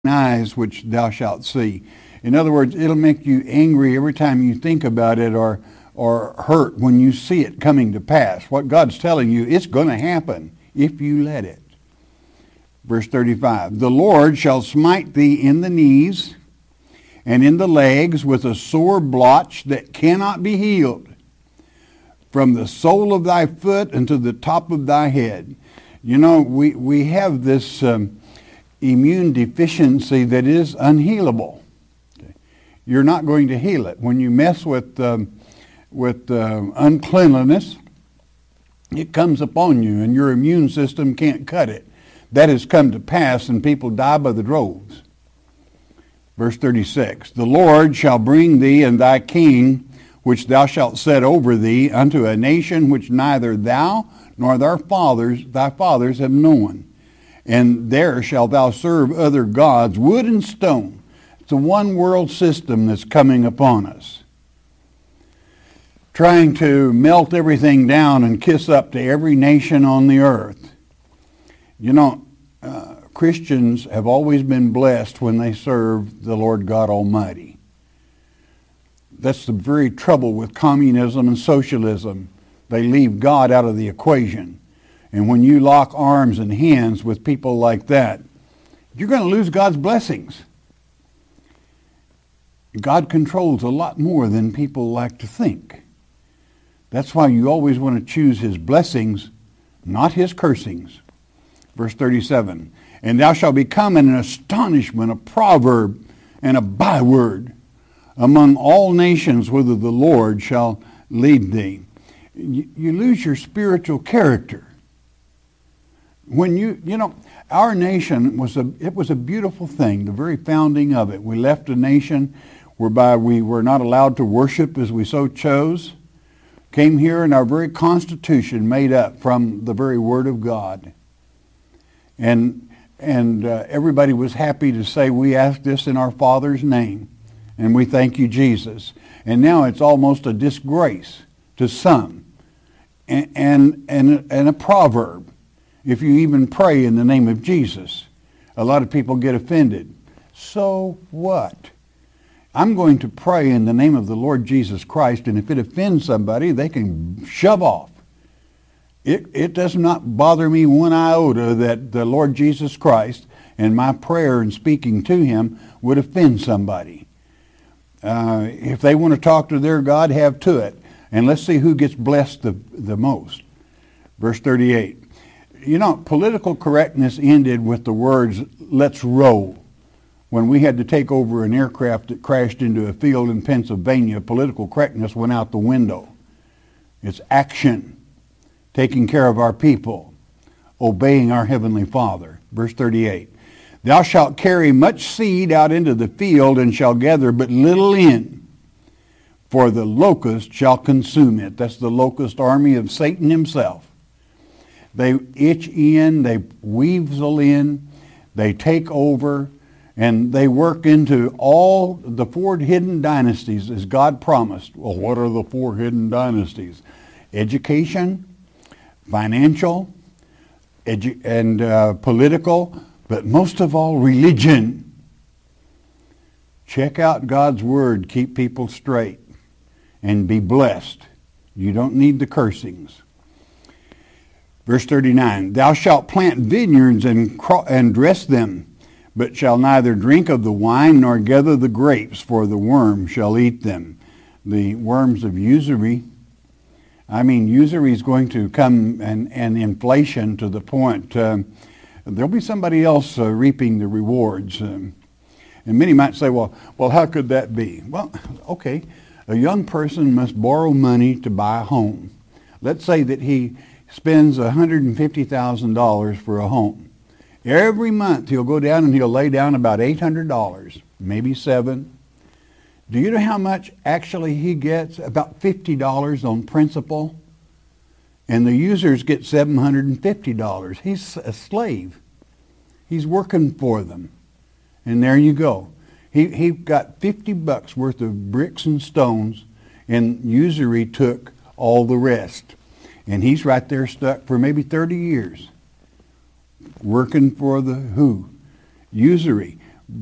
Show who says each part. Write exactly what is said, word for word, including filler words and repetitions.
Speaker 1: eyes which thou shalt see. In other words, it'll make you angry every time you think about it, or or hurt when you see it coming to pass. What God's telling you, it's going to happen if you let it. Verse thirty-five, the Lord shall smite thee in the knees and in the legs with a sore blotch that cannot be healed, from the sole of thy foot unto the top of thy head. You know, we, we have this um, immune deficiency that is unhealable. You're not going to heal it. When you mess with um, with uh, uncleanliness, it comes upon you, and your immune system can't cut it. That has come to pass, and people die by the droves. Verse thirty-six, the Lord shall bring thee and thy king, which thou shalt set over thee, unto a nation which neither thou nor thy fathers, thy fathers have known. And there shalt thou serve other gods, wood and stone. It's a one world system that's coming upon us, trying to melt everything down and kiss up to every nation on the earth. You know, uh, Christians have always been blessed when they serve the Lord God Almighty. That's the very trouble with communism and socialism. They leave God out of the equation. And when you lock arms and hands with people like that, you're going to lose God's blessings. God controls a lot more than people like to think. That's why you always want to choose his blessings, not his cursings. Verse thirty-seven, and thou shalt become an astonishment, a proverb, and a byword among all nations, whither the Lord shall lead thee. You, you lose your spiritual character. When you, you know, our nation was a, it was a beautiful thing, the very founding of it. We left a nation whereby we were not allowed to worship as we so chose. Came here, and our very constitution made up from the very Word of God. And and uh, everybody was happy to say, we asked this in our Father's name, and we thank you, Jesus. And now it's almost a disgrace to some, and and and, and a proverb. If you even pray in the name of Jesus, a lot of people get offended. So what? I'm going to pray in the name of the Lord Jesus Christ, and if it offends somebody, they can shove off. It, it does not bother me one iota that the Lord Jesus Christ and my prayer and speaking to him would offend somebody. Uh, if they want to talk to their God, have to it. And let's see who gets blessed the, the most. Verse thirty-eight. You know, political correctness ended with the words, let's roll. When we had to take over an aircraft that crashed into a field in Pennsylvania, political correctness went out the window. It's action, taking care of our people, obeying our Heavenly Father. Verse thirty-eight. Thou shalt carry much seed out into the field, and shall gather but little in, for the locust shall consume it. That's the locust army of Satan himself. They itch in, they weasel in, they take over, and they work into all the four hidden dynasties as God promised. Well, what are the four hidden dynasties? Education, financial, edu- and uh, political, but most of all, religion. Check out God's Word. Keep people straight and be blessed. You don't need the cursings. Verse thirty-nine, thou shalt plant vineyards and, cro- and dress them, but shall neither drink of the wine nor gather the grapes, for the worm shall eat them. The worms of usury. I mean, usury is going to come, and, and inflation to the point. Uh, there'll be somebody else uh, reaping the rewards. Um, and many might say, well, well, how could that be? Well, okay, a young person must borrow money to buy a home. Let's say that he spends one hundred fifty thousand dollars for a home. Every month he'll go down and he'll lay down about eight hundred dollars, maybe seven. Do you know how much actually he gets? About fifty dollars on principal. And the users get seven hundred fifty dollars. He's a slave. He's working for them. And there you go. He he got fifty bucks worth of bricks and stones, and usury took all the rest. And he's right there stuck for maybe thirty years, working for the who? Usury.